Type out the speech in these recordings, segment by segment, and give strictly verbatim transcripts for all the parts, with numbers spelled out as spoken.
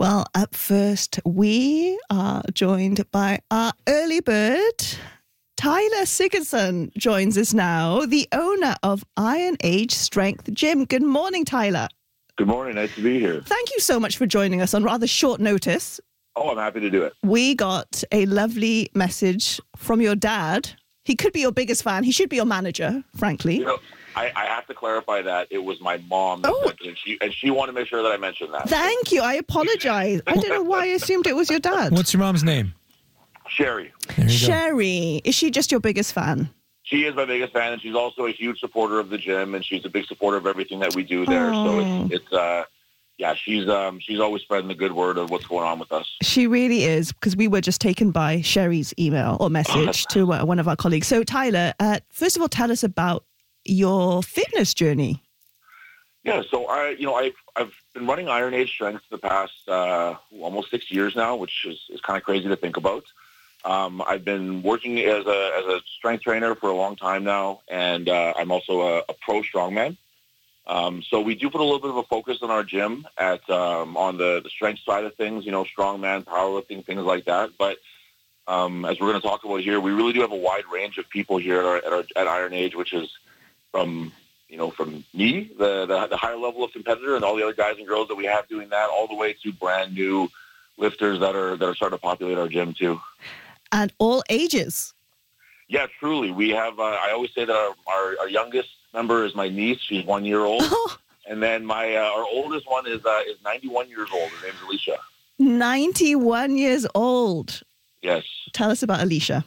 Well, up first, we are joined by our early bird. Tyler Sigurdsson joins us now, the owner of Iron Age Strength Gym. Good morning, Tyler. Good morning. Nice to be here. Thank you so much for joining us on rather short notice. Oh, I'm happy to do it. We got a lovely message from your dad. He could be your biggest fan. He should be your manager, frankly. You know, I, I have to clarify that it was my mom that Oh. sent it, and she, and she wanted to make sure that I mentioned that. Thank you. I apologize. I don't know why I assumed it was your dad. What's your mom's name? Sherry. There you go. Sherry. Is she just your biggest fan? She is my biggest fan, and she's also a huge supporter of the gym, and she's a big supporter of everything that we do there. Oh. So it's, it's uh, yeah, she's um, she's always spreading the good word of what's going on with us. She really is, because we were just taken by Sherry's email or message to uh, one of our colleagues. So, Tyler, uh, first of all, tell us about your fitness journey. Yeah, so I, you know, I've I've been running Iron Age Strength the past uh, almost six years now, which is, is kind of crazy to think about. Um, I've been working as a as a strength trainer for a long time now, and uh, I'm also a, a pro strongman. Um, so we do put a little bit of a focus on our gym at um, on the, the strength side of things, you know, strongman, powerlifting, things like that. But um, as we're going to talk about here, we really do have a wide range of people here at our, at, our, at Iron Age, which is from you know from me, the, the the higher level of competitor, and all the other guys and girls that we have doing that, all the way to brand new lifters that are that are starting to populate our gym too. And all ages. Yeah, truly. We have, uh, I always say that our, our, our youngest member is my niece. She's one year old. And then my uh, our oldest one is uh, is ninety-one years old. Her name's Alicia. ninety-one years old. Yes. Tell us about Alicia.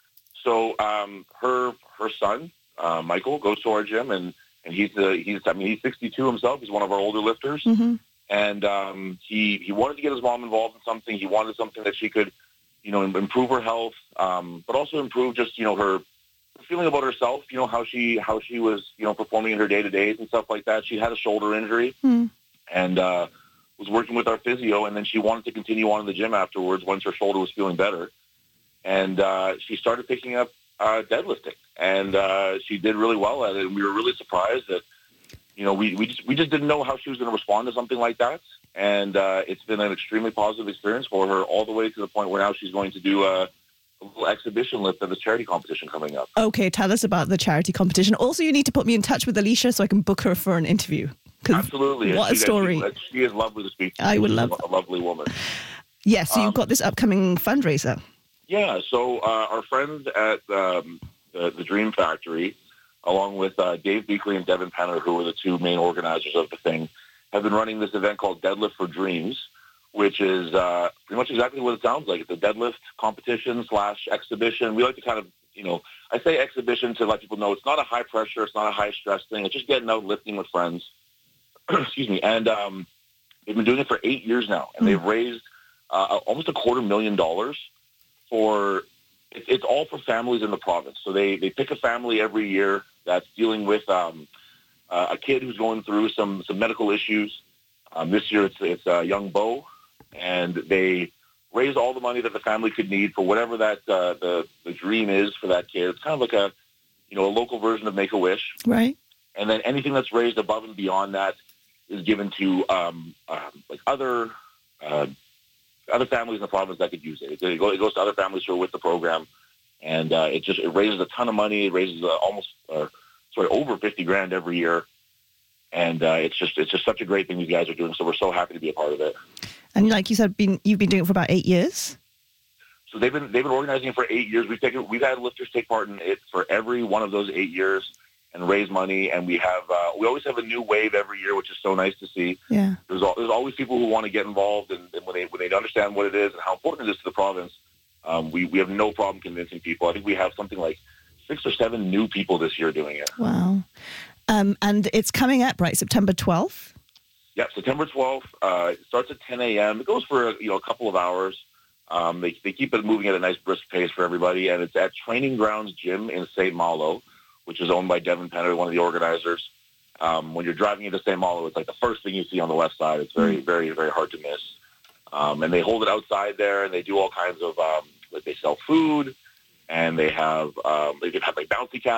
So um, her her son, uh, Michael, goes to our gym, and, and he's, uh, he's, I mean, he's sixty-two himself. He's one of our older lifters. Mm-hmm. And um, he, he wanted to get his mom involved in something. He wanted something that she could, you know, improve her health, um, but also improve just, you know, her feeling about herself, you know, how she how she was, you know, performing in her day-to-days and stuff like that. She had a shoulder injury Mm. and uh, was working with our physio, and then she wanted to continue on in the gym afterwards once her shoulder was feeling better. And uh, she started picking up uh, deadlifting, and uh, she did really well at it, and we were really surprised that, you know, we, we, just, we just didn't know how she was going to respond to something like that. And uh, it's been an extremely positive experience for her, all the way to the point where now she's going to do a, a little exhibition lift at the charity competition coming up. Okay, tell us about the charity competition. Also, you need to put me in touch with Alicia so I can book her for an interview. 'Cause Absolutely. What she, a story. She, she is lovely to speak to. I would She's love a, a lovely woman. Yes, so Um, you've got this upcoming fundraiser. Yeah, so uh, our friends at um, the, the Dream Factory, along with uh, Dave Beakley and Devin Penner, who are the two main organizers of the thing, have been running this event called Deadlift for Dreams, which is uh, pretty much exactly what it sounds like. It's a deadlift competition slash exhibition. We like to kind of, you know, I say exhibition to let people know it's not a high pressure, it's not a high stress thing. It's just getting out lifting with friends. Excuse me. And um, they've been doing it for eight years now, and they've raised uh, almost a quarter million dollars for. It, it's all for families in the province. So they they pick a family every year that's dealing with um, uh, a kid who's going through some some medical issues. Um, this year it's it's uh, young Bo, and they raise all the money that the family could need for whatever that uh, the the dream is for that kid. It's kind of like a you know a local version of Make a Wish, Right. and then anything that's raised above and beyond that is given to um, um, like other uh, other families in the province that could use it. It goes, it goes to other families who are with the program, and uh, it just it raises a ton of money. It raises uh, almost uh, sorry over fifty grand every year. And uh, it's just it's just such a great thing you guys are doing. So we're so happy to be a part of it. And like you said, been you've been doing it for about eight years. So they've been they've been organizing it for eight years. We've taken we've had lifters take part in it for every one of those eight years and raise money. And we have uh, we always have a new wave every year, which is so nice to see. Yeah. There's al- there's always people who want to get involved, and, and when they when they understand what it is and how important it is to the province, um, we we have no problem convincing people. I think we have something like six or seven new people this year doing it. Wow. Um, and it's coming up, right? September twelfth? Yeah, September twelfth. Uh, it starts at ten a.m. It goes for you know a couple of hours. Um, they, they keep it moving at a nice brisk pace for everybody, and it's at Training Grounds Gym in Saint Malo, which is owned by Devin Penner, one of the organizers. Um, when you're driving into Saint Malo, it's like the first thing you see on the left side. It's very, very, very hard to miss. Um, and they hold it outside there, and they do all kinds of, um, like they sell food, and they have, um, they have like bouncy castles.